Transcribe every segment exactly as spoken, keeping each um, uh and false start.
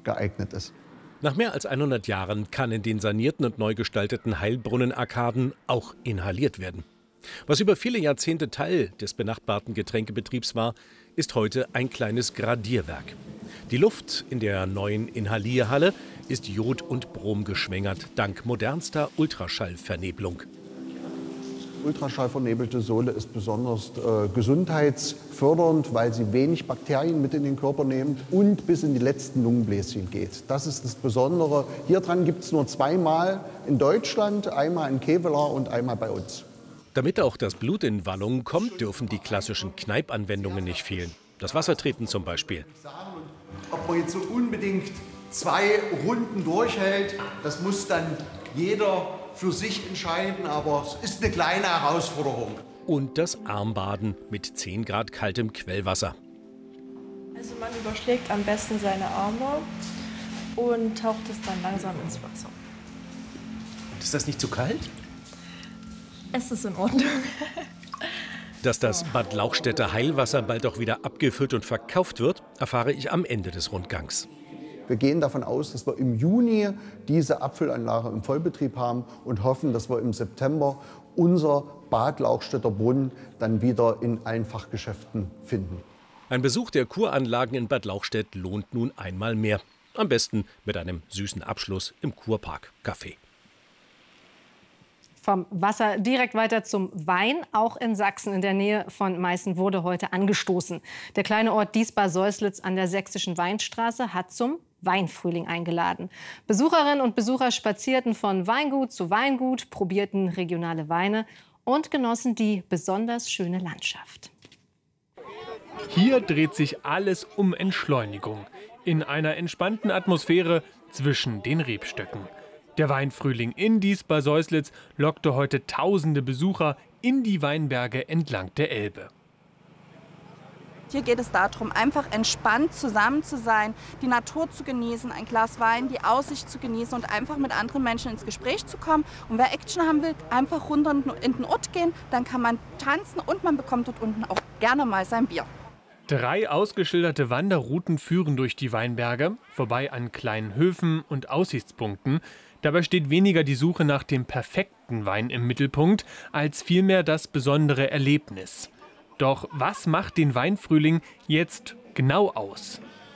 geeignet ist. Nach mehr als hundert Jahren kann in den sanierten und neu gestalteten Heilbrunnen-Arkaden auch inhaliert werden. Was über viele Jahrzehnte Teil des benachbarten Getränkebetriebs war, ist heute ein kleines Gradierwerk. Die Luft in der neuen Inhalierhalle ist jod- und bromgeschwängert, dank modernster Ultraschallvernebelung. Ultraschallvernebelte Sohle ist besonders äh, gesundheitsfördernd, weil sie wenig Bakterien mit in den Körper nimmt und bis in die letzten Lungenbläschen geht. Das ist das Besondere. Hier dran gibt es nur zweimal in Deutschland, einmal in Kevelaer und einmal bei uns. Damit auch das Blut in Wallungen kommt, dürfen die klassischen Kneipanwendungen nicht fehlen. Das Wassertreten zum Beispiel. Ob man jetzt so unbedingt zwei Runden durchhält, das muss dann jeder für sich entscheiden, aber es ist eine kleine Herausforderung. Und das Armbaden mit zehn Grad kaltem Quellwasser. Also man überschlägt am besten seine Arme und taucht es dann langsam ins Wasser. Ist das nicht zu kalt? Es ist in Ordnung. Dass das Bad Lauchstädter Heilwasser bald auch wieder abgefüllt und verkauft wird, erfahre ich am Ende des Rundgangs. Wir gehen davon aus, dass wir im Juni diese Abfüllanlage im Vollbetrieb haben und hoffen, dass wir im September unser Bad Lauchstädter Brunnen dann wieder in allen Fachgeschäften finden. Ein Besuch der Kuranlagen in Bad Lauchstädt lohnt nun einmal mehr. Am besten mit einem süßen Abschluss im Kurpark Café. Vom Wasser direkt weiter zum Wein. Auch in Sachsen in der Nähe von Meißen wurde heute angestoßen. Der kleine Ort Diesbar-Säuslitz an der Sächsischen Weinstraße hat zum Weinfrühling eingeladen. Besucherinnen und Besucher spazierten von Weingut zu Weingut, probierten regionale Weine und genossen die besonders schöne Landschaft. Hier dreht sich alles um Entschleunigung. In einer entspannten Atmosphäre zwischen den Rebstöcken. Der Weinfrühling in Diesbar-Säuslitz lockte heute tausende Besucher in die Weinberge entlang der Elbe. Hier geht es darum, einfach entspannt zusammen zu sein, die Natur zu genießen, ein Glas Wein, die Aussicht zu genießen und einfach mit anderen Menschen ins Gespräch zu kommen. Und wer Action haben will, einfach runter in den Ort gehen, dann kann man tanzen und man bekommt dort unten auch gerne mal sein Bier. Drei ausgeschilderte Wanderrouten führen durch die Weinberge, vorbei an kleinen Höfen und Aussichtspunkten. Dabei steht weniger die Suche nach dem perfekten Wein im Mittelpunkt, als vielmehr das besondere Erlebnis. Doch was macht den Weinfrühling jetzt genau aus?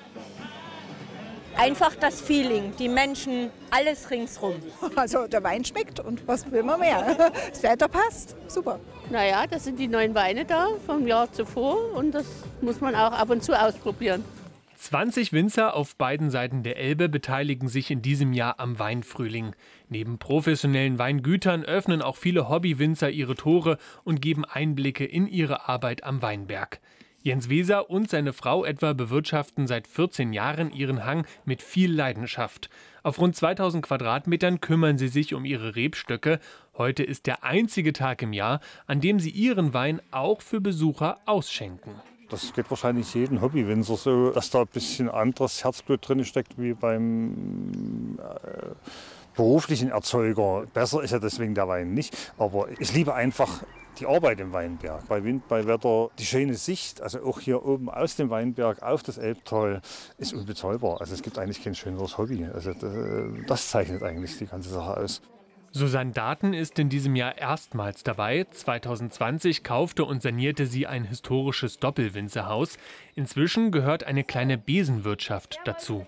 Einfach das Feeling, die Menschen, alles ringsrum. Also der Wein schmeckt und was will man mehr? Das Wetter passt, super. Naja, das sind die neuen Weine da vom Jahr zuvor und das muss man auch ab und zu ausprobieren. zwanzig Winzer auf beiden Seiten der Elbe beteiligen sich in diesem Jahr am Weinfrühling. Neben professionellen Weingütern öffnen auch viele Hobbywinzer ihre Tore und geben Einblicke in ihre Arbeit am Weinberg. Jens Weser und seine Frau etwa bewirtschaften seit vierzehn Jahren ihren Hang mit viel Leidenschaft. Auf rund zweitausend Quadratmetern kümmern sie sich um ihre Rebstöcke. Heute ist der einzige Tag im Jahr, an dem sie ihren Wein auch für Besucher ausschenken. Das geht wahrscheinlich jedem Hobbywinzer so, dass da ein bisschen anderes Herzblut drin steckt wie beim äh, beruflichen Erzeuger. Besser ist ja deswegen der Wein nicht, aber ich liebe einfach die Arbeit im Weinberg. Bei Wind, bei Wetter, die schöne Sicht, also auch hier oben aus dem Weinberg auf das Elbtal, ist unbezahlbar. Also es gibt eigentlich kein schöneres Hobby. Also das zeichnet eigentlich die ganze Sache aus. Susanne Daten ist in diesem Jahr erstmals dabei. zweitausendzwanzig kaufte und sanierte sie ein historisches Doppelwinzerhaus. Inzwischen gehört eine kleine Besenwirtschaft dazu.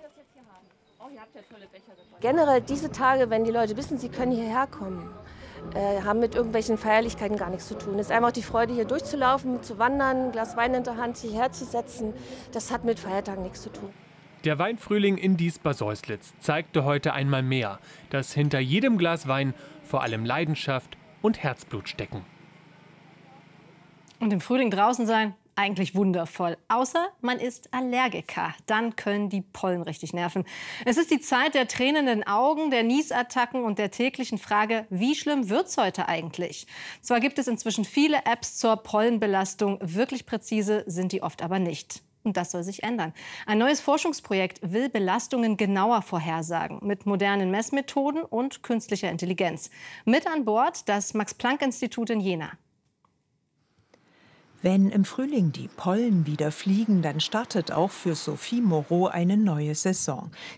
Generell diese Tage, wenn die Leute wissen, sie können hierher kommen, äh, haben mit irgendwelchen Feierlichkeiten gar nichts zu tun. Es ist einfach die Freude, hier durchzulaufen, zu wandern, ein Glas Wein in der Hand, hierher zu setzen. Das hat mit Feiertagen nichts zu tun. Der Weinfrühling in Diesbar-Säuslitz zeigte heute einmal mehr, dass hinter jedem Glas Wein vor allem Leidenschaft und Herzblut stecken. Und im Frühling draußen sein, eigentlich wundervoll. Außer man ist Allergiker. Dann können die Pollen richtig nerven. Es ist die Zeit der tränenden Augen, der Niesattacken und der täglichen Frage, wie schlimm wird's heute eigentlich? Zwar gibt es inzwischen viele Apps zur Pollenbelastung, wirklich präzise sind die oft aber nicht. Und das soll sich ändern. Ein neues Forschungsprojekt will Belastungen genauer vorhersagen, mit modernen Messmethoden und künstlicher Intelligenz. Mit an Bord das Max-Planck-Institut in Jena. Wenn im Frühling die Pollen wieder fliegen, dann startet auch für Sophie Moreau eine neue Saison.